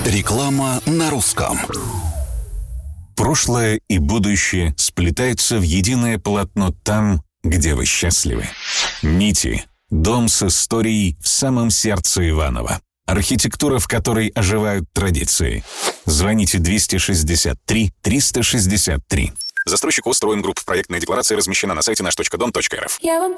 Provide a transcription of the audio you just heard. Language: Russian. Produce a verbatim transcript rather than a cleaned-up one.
Реклама на русском. Прошлое и будущее сплетаются в единое полотно там, где вы счастливы. Нити. Дом с историей в самом сердце Иваново. Архитектура, в которой оживают традиции. Звоните двести шестьдесят три триста шестьдесят три. Застройщик ОС «Строим Групп». Проектная декларация размещена на сайте наш точка дом точка эр эф.